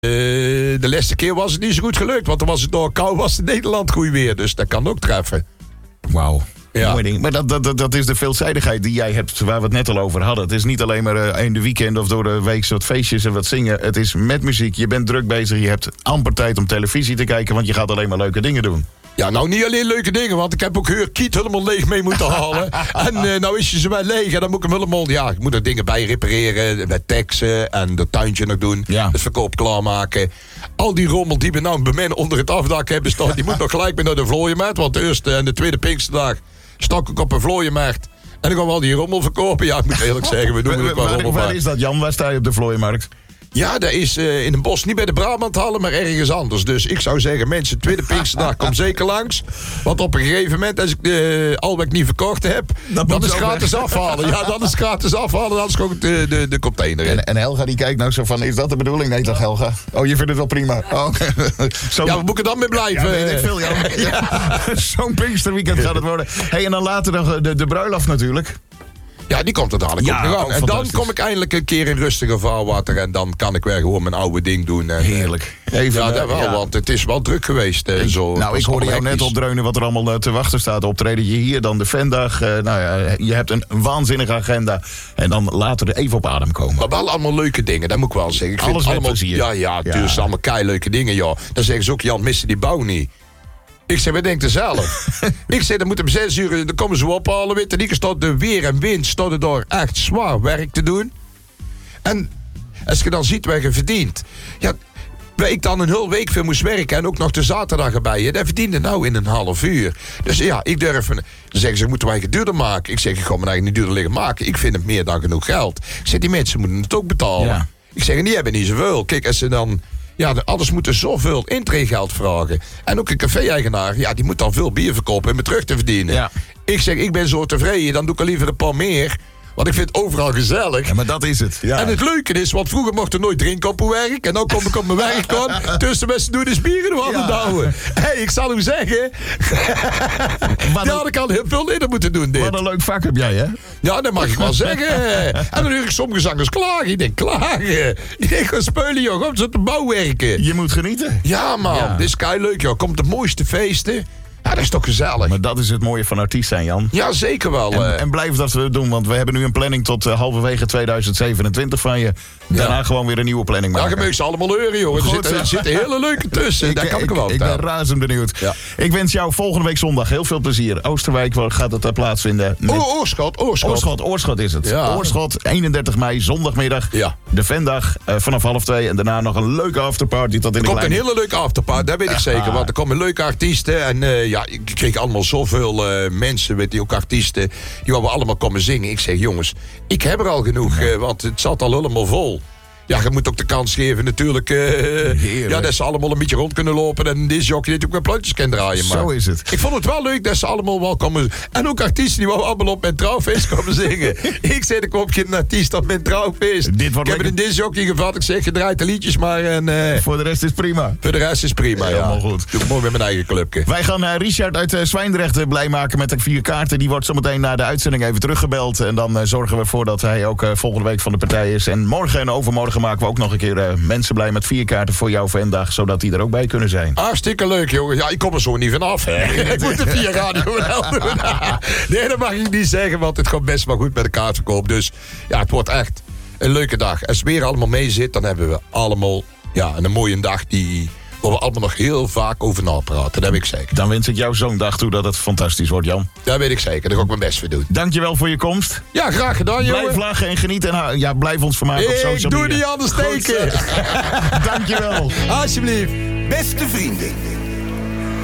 De laatste keer was het niet zo goed gelukt. Want dan was het door kou, was het Nederland goed weer. Dus dat kan ook treffen. Wauw. Ja. Mooi ding. Maar dat is de veelzijdigheid die jij hebt, waar we het net al over hadden. Het is niet alleen maar in de weekend of door de week wat feestjes en wat zingen. Het is met muziek. Je bent druk bezig. Je hebt amper tijd om televisie te kijken, want je gaat alleen maar leuke dingen doen. Ja, nou niet alleen leuke dingen, want ik heb ook Kiet helemaal leeg mee moeten halen. En nou is je ze wel leeg en dan moet ik hem helemaal... Ja, ik moet er dingen bij repareren, met teksten en het tuintje nog doen. Ja. Het verkoop klaarmaken. Al die rommel die we nou bij mij onder het afdak hebben staan, die moet nog gelijk mee naar de vlooienmarkt. Want de eerste en de tweede Pinksterdag stak ik op een vlooienmarkt. En dan gaan we al die rommel verkopen. Ja, ik moet eerlijk zeggen, we doen er ook wel rommel bij. Waar is dat, Jan? Waar sta je op de vlooienmarkt? Ja, dat is in een bos, niet bij de Brabanthallen, maar ergens anders. Dus ik zou zeggen, mensen, tweede Pinksterdag, kom zeker langs. Want op een gegeven moment, als ik de Alweg niet verkocht heb, dan is gratis afhalen. Ja, dan is gratis afhalen, dan is gewoon de container in. En Helga die kijkt nou zo van, is dat de bedoeling? Nee toch, Helga? Oh, je vindt het wel prima. Oh, ja, we moeten dan mee blijven. Ja, weet ik veel, Jan. Ja. Zo'n Pinksterweekend gaat het worden. Hey, en dan later nog de bruiloft natuurlijk. Ja, die komt er dadelijk ook nog aan. En dan kom ik eindelijk een keer in rustiger vaarwater. En dan kan ik weer gewoon mijn oude ding doen. En, heerlijk. Even, ja, dat wel, want het is wel druk geweest. Ik hoorde jou net opdreunen wat er allemaal te wachten staat. Optreden je hier, dan de Vendag. Je hebt een waanzinnige agenda. En dan later er even op adem komen. Maar wel allemaal leuke dingen, dat moet ik wel zeggen. Ik alles vind allemaal plezier. Ja, het is allemaal keileuke dingen, ja. Dan zeggen ze ook, Jan, missen die bouw niet. Ik zeg, wat denk je zelf? Ik zeg, dan moeten we 6 uur, dan komen ze ophalen. Weet je, die staat de weer en wind, staat er door echt zwaar werk te doen. En als je dan ziet wat je verdient. Ja, waar ik dan een hele week veel moest werken en ook nog de zaterdag erbij. Dat verdiende nou in een half uur. Dus ja, ik durf. Dan zeggen ze, moeten wij het duurder maken? Ik zeg, ik ga me eigenlijk niet duurder liggen maken. Ik vind het meer dan genoeg geld. Ik zeg, die mensen moeten het ook betalen. Ja. Ik zeg, die hebben niet zoveel. Kijk, als ze dan... Ja, anders moeten zoveel intreegeld vragen. En ook een café-eigenaar, ja, die moet dan veel bier verkopen en me terug te verdienen. Ja. Ik zeg, ik ben zo tevreden, dan doe ik er liever een paar meer. Want ik vind het overal gezellig. Ja, maar dat is het. Ja. En het leuke is, want vroeger mocht er nooit drinken op mijn werk. En dan kom ik op mijn werk aan. Tussen mensen doen is bier in de handen houden. Hey, ik zal u zeggen. Daar had ik al heel veel eerder moeten doen. Dit. Wat een leuk vak heb jij, hè? Ja, dat mag ik wel zeggen. En dan hoor ik sommige zangers klagen. Ik denk, klagen. Ik denk, ga spelen, joh. Kom ze op de bouw werken. Je moet genieten. Ja, man. Ja. Dit is leuk, joh. Komt de mooiste feesten. Ja, dat is toch gezellig. Maar dat is het mooie van artiest zijn, Jan. Ja, zeker wel. En blijf dat doen, want we hebben nu een planning tot halverwege 2027 van je. Daarna gewoon weer een nieuwe planning maken. Ja, je mag ze allemaal leuren, joh. Er zitten hele leuke tussen. Daar kan ik wel. Ik ben razend benieuwd. Ja. Ik wens jou volgende week zondag heel veel plezier. Oosterwijk gaat het plaatsvinden. Oorschot is het. Ja. Oorschot, 31 mei, zondagmiddag. Ja. De Vendag vanaf 1:30. En daarna nog een leuke afterparty tot in de kleine. Er komt een hele leuke afterparty, dat weet ik zeker. Want er komen leuke artiesten. En ik kreeg allemaal zoveel mensen, weet je, ook artiesten. Die wouden allemaal komen zingen. Ik zeg, jongens, ik heb er al genoeg. Want het zat al helemaal vol. Ja, je moet ook de kans geven natuurlijk. Dat ze allemaal een beetje rond kunnen lopen. En deze jockey dit ook met plantjes kan draaien. Maar zo is het. Ik vond het wel leuk dat ze allemaal wel komen. En ook artiesten die wouden allemaal op mijn trouwfeest komen zingen. Ik zei, er komt geen artiest op mijn trouwfeest. Ik heb het in deze jockey gevat. Ik zeg, je draait de liedjes maar. En, voor de rest is prima. Voor de rest is prima, ja. Helemaal goed. Doe ik mooi met mijn eigen clubje. Wij gaan Richard uit Zwijndrecht blij maken met de 4 kaarten. Die wordt zometeen na de uitzending even teruggebeld. En dan zorgen we ervoor dat hij ook volgende week van de partij is. En morgen en overmorgen maken we ook nog een keer mensen blij met 4 kaarten voor jouw Vendag, zodat die er ook bij kunnen zijn. Hartstikke leuk, jongen. Ja, ik kom er zo niet vanaf, hè. Ik moet de 4 radio wel doen. Nee, dat mag ik niet zeggen, want het gaat best wel goed met de kaartverkoop. Dus ja, het wordt echt een leuke dag. Als weer allemaal mee zit, dan hebben we allemaal een mooie dag waar we allemaal nog heel vaak over napraten. Dat heb ik zeker. Dan wens ik jou zo'n dag toe dat het fantastisch wordt, Jan. Dat weet ik zeker. Daar ga ik mijn best voor doen. Dankjewel voor je komst. Ja, graag gedaan, jongen. Blijf lachen en genieten. En blijf ons vermaken op social media. Ik doe niet anders steken. Dankjewel. Alsjeblieft. Beste vrienden.